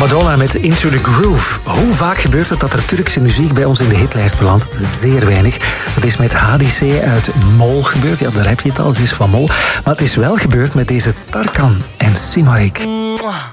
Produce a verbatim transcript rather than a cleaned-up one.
Madonna met Into the Groove. Hoe vaak gebeurt het dat er Turkse muziek bij ons in de hitlijst belandt? Zeer weinig. Dat is met H D C uit Mol gebeurd. Ja, daar heb je het al, ze is van Mol. Maar het is wel gebeurd met deze Tarkan en Simarik.